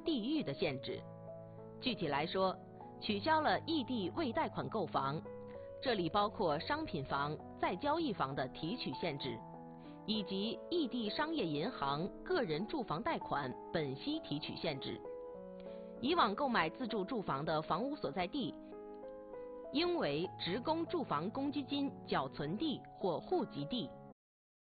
地域的限制。具体来说，取消了异地未贷款购房，这里包括商品房、再交易房的提取限制，以及异地商业银行个人住房贷款本息提取限制。以往购买自住住房的房屋所在地应为职工住房公积金缴存地或户籍地。